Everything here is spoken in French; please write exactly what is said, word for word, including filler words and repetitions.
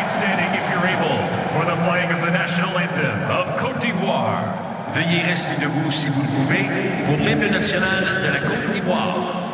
remain standing if you're able for the playing of the national anthem of Côte d'Ivoire. Veuillez rester debout si vous le pouvez pour l'hymne national de la Côte d'Ivoire.